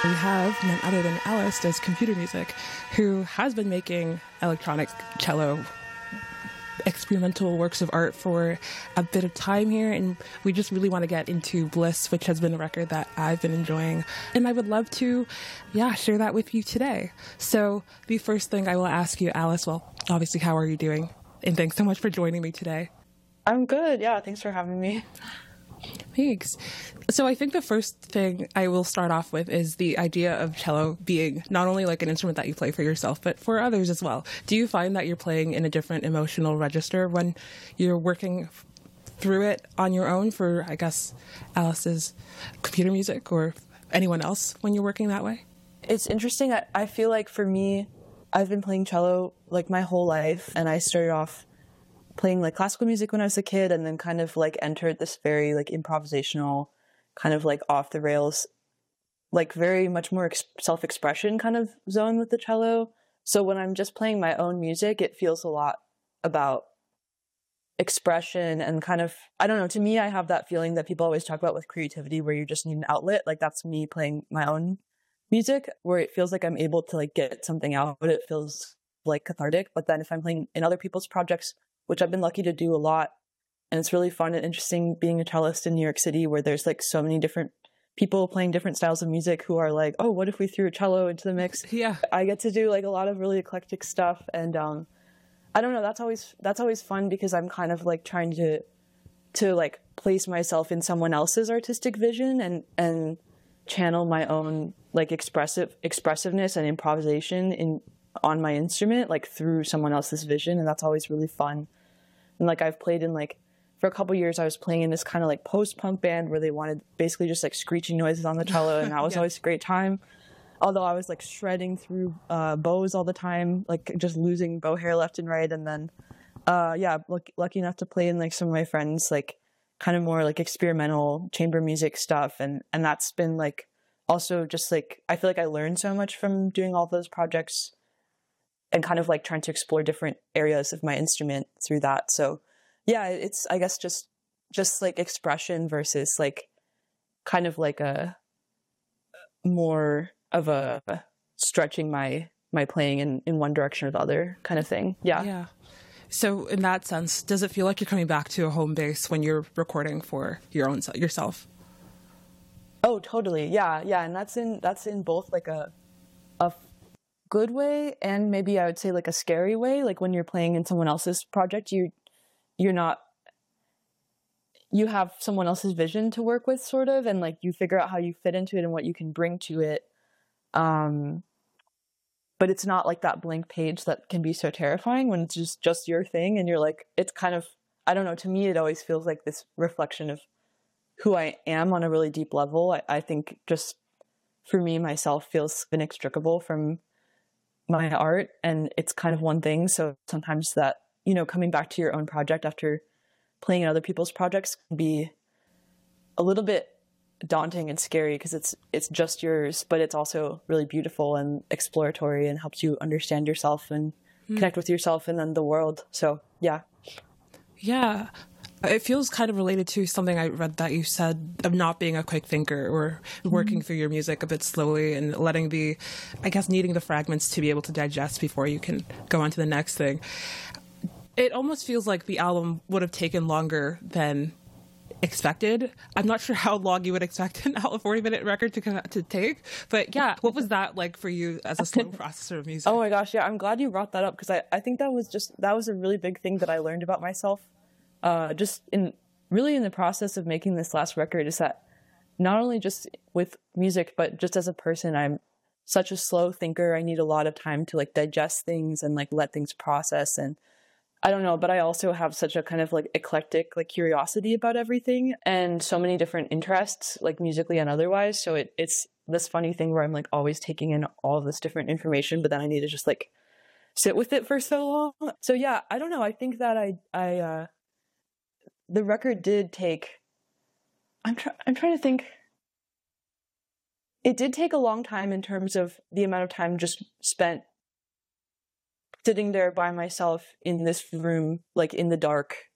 We have none other than Alice does computer music, who has been making electronic cello experimental works of art for a bit of time here, and we just really want to get into Bliss, which has been a record that I've been enjoying, and I would love to share that with you today. So the first thing I will ask you, Alice, well, obviously, how are you doing? And thanks so much for joining me today. I'm good. Yeah, thanks for having me. Thanks. So I think the first thing I will start off with is the idea of cello being not only like an instrument that you play for yourself, but for others as well. Do you find that you're playing in a different emotional register when you're working through it on your own for, I guess, Alice's computer music, or anyone else when you're working that way? It's interesting. I feel like for me, I've been playing cello like my whole life, and I started off playing like classical music when I was a kid, and then kind of like entered this very like improvisational, kind of like off the rails, like very much more self-expression kind of zone with the cello. So when I'm just playing my own music, it feels a lot about expression and kind of, I don't know, to me, I have that feeling that people always talk about with creativity, where you just need an outlet. Like that's me playing my own music, where it feels like I'm able to like get something out. It feels like cathartic. But then if I'm playing in other people's projects, which I've been lucky to do a lot, and it's really fun and interesting being a cellist in New York City, where there's like so many different people playing different styles of music who are like, oh, what if we threw a cello into the mix? Yeah. I get to do like a lot of really eclectic stuff, and I don't know, that's always fun, because I'm kind of like trying to like place myself in someone else's artistic vision and channel my own like expressiveness and improvisation on my instrument, like through someone else's vision. And that's always really fun. And like I've played in like, for a couple years, I was playing in this kind of like post-punk band where they wanted basically just like screeching noises on the cello, and that was always a great time. Although I was like shredding through bows all the time, like just losing bow hair left and right. And then lucky enough to play in like some of my friends like kind of more like experimental chamber music stuff, and that's been like also just like, I feel like I learned so much from doing all those projects and kind of like trying to explore different areas of my instrument through that. So yeah, it's, I guess, just like expression versus like kind of like a more of a stretching my playing in one direction or the other kind of thing. Yeah. So in that sense, does it feel like you're coming back to a home base when you're recording for yourself? Oh, totally. Yeah. And that's in both like a good way, and maybe I would say like a scary way. Like when you're playing in someone else's project, you have someone else's vision to work with, sort of, and like you figure out how you fit into it and what you can bring to it. But it's not like that blank page that can be so terrifying when it's just your thing, and you're like, it's kind of, I don't know, to me it always feels like this reflection of who I am on a really deep level. I think just for me, myself feels inextricable from my art, and it's kind of one thing. So sometimes that, coming back to your own project after playing in other people's projects can be a little bit daunting and scary, because it's just yours, but it's also really beautiful and exploratory and helps you understand yourself and connect with yourself and then the world. So yeah. It feels kind of related to something I read that you said of not being a quick thinker, or working through your music a bit slowly and needing the fragments to be able to digest before you can go on to the next thing. It almost feels like the album would have taken longer than expected. I'm not sure how long you would expect a 40-minute record to take, but yeah, what was that like for you as a slow processor of music? Oh my gosh, yeah, I'm glad you brought that up, because I think that was a really big thing that I learned about myself. Just in the process of making this last record, is that not only just with music, but just as a person, I'm such a slow thinker. I need a lot of time to like digest things and like let things process. And I don't know, but I also have such a kind of like eclectic like curiosity about everything, and so many different interests, like musically and otherwise. So it's this funny thing where I'm like always taking in all of this different information, but then I need to just like sit with it for so long. So yeah, I don't know. I think that the record did take, I'm trying to think. It did take a long time in terms of the amount of time just spent sitting there by myself in this room, like in the dark,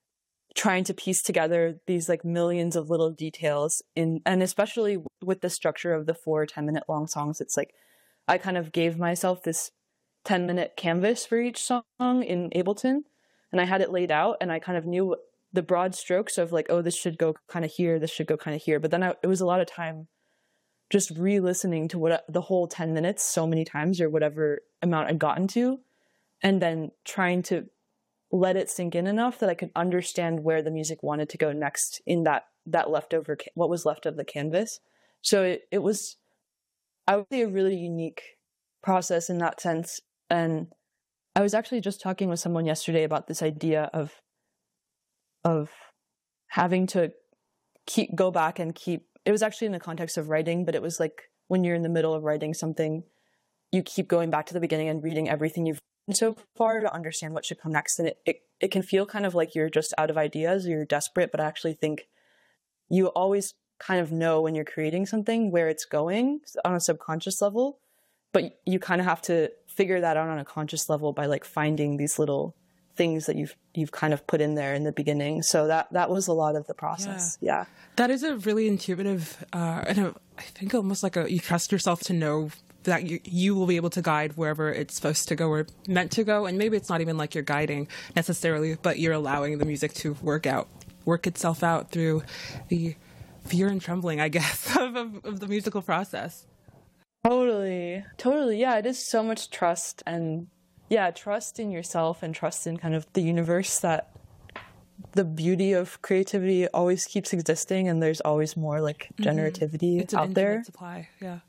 trying to piece together these like millions of little details and especially with the structure of the 4 10-minute long songs, it's like I kind of gave myself this 10-minute canvas for each song in Ableton, and I had it laid out, and I kind of knew the broad strokes of like, oh, this should go kind of here, this should go kind of here. But then it was a lot of time just re-listening to what the whole 10 minutes so many times, or whatever amount I'd gotten to, and then trying to let it sink in enough that I could understand where the music wanted to go next in that leftover, what was left of the canvas. So it was, I would say, a really unique process in that sense. And I was actually just talking with someone yesterday about this idea of having to go back and keep, it was actually in the context of writing, but it was like when you're in the middle of writing something, you keep going back to the beginning and reading everything you've written so far to understand what should come next. And it can feel kind of like you're just out of ideas, or you're desperate, but I actually think you always kind of know when you're creating something where it's going on a subconscious level, but you kind of have to figure that out on a conscious level by like finding these little things that you've kind of put in there in the beginning. So that was a lot of the process. Yeah. That is a really intuitive, and I think almost like you trust yourself to know that you will be able to guide wherever it's supposed to go or meant to go. And maybe it's not even like you're guiding necessarily, but you're allowing the music to work itself out through the fear and trembling, I guess, of the musical process. Totally. Yeah, it is so much trust, and trust in yourself and trust in kind of the universe, that the beauty of creativity always keeps existing, and there's always more like generativity it's an out there. Supply. Yeah.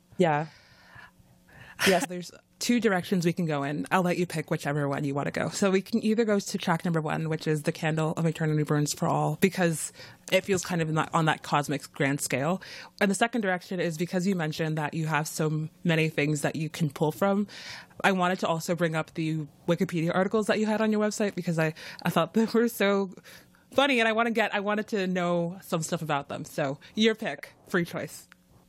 Yes. There's 2 directions we can go in. I'll let you pick whichever one you want to go. So we can either go to track number 1, which is The Candle of Eternity Burns for All, because it feels kind of on that cosmic grand scale. And the second direction is because you mentioned that you have so many things that you can pull from. I wanted to also bring up the Wikipedia articles that you had on your website, because I thought they were so funny, and I wanted to know some stuff about them. So your pick, free choice.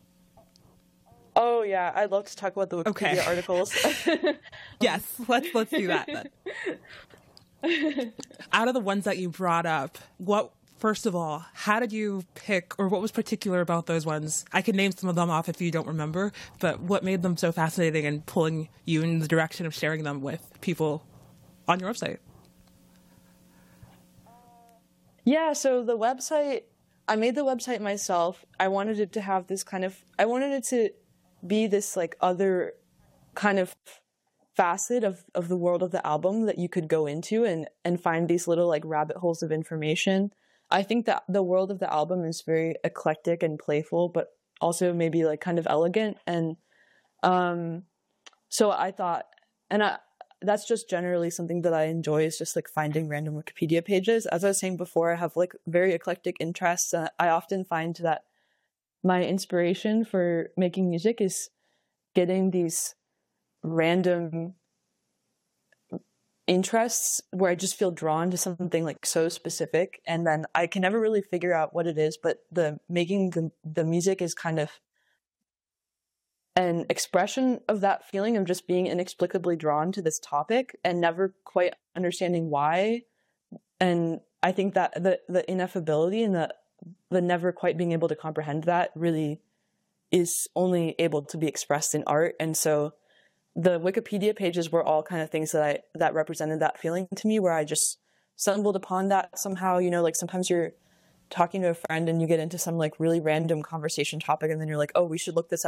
Oh yeah, I'd love to talk about the Wikipedia articles. Yes, let's do that then. Out of the ones that you brought up, first of all, how did you pick, or what was particular about those ones? I can name some of them off if you don't remember, but what made them so fascinating and pulling you in the direction of sharing them with people on your website? Yeah, so the website, I made the website myself. I wanted it to have this I wanted it to be this like other kind of facet of the world of the album that you could go into and find these little like rabbit holes of information. I think that the world of the album is very eclectic and playful, but also maybe like kind of elegant. And so I thought, that's just generally something that I enjoy, is just like finding random Wikipedia pages. As I was saying before, I have like very eclectic interests. I often find that my inspiration for making music is getting these random interests where I just feel drawn to something like so specific, and then I can never really figure out what it is, but making the music is kind of an expression of that feeling of just being inexplicably drawn to this topic and never quite understanding why. And I think that the ineffability and the never quite being able to comprehend that really is only able to be expressed in art. And so the Wikipedia pages were all kind of things that represented that feeling to me, where I just stumbled upon that somehow. Like sometimes you're talking to a friend and you get into some like really random conversation topic, and then you're like, oh, we should look this